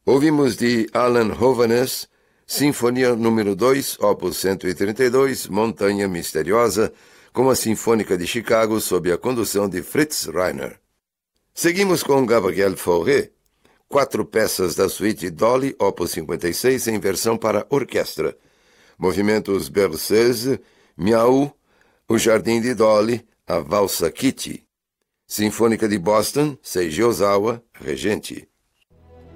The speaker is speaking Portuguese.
Ouvimos de Alan Hovhaness, Sinfonia número 2, opus 132, Montanha Misteriosa, com a Sinfônica de Chicago sob a condução de Fritz Reiner. Seguimos com Gabriel Fauré, 4 peças da suíte Dolly, opus 56, em versão para orquestra. Movimentos Berceuse, Miau, O Jardim de Dolly, a Valsa Kitty. Sinfônica de Boston, Seiji Ozawa, regente.